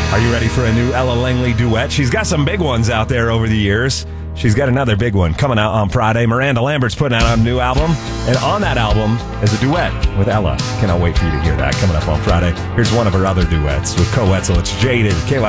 Are you ready for a new Ella Langley duet? She's got some big ones out there over the years. She's got another big one coming out on Friday. Miranda Lambert's putting out a new album, and on that album is a duet with Ella. Cannot wait for you to hear that coming up on Friday. Here's one of her other duets with Co Wetzel. It's Jaded, KY.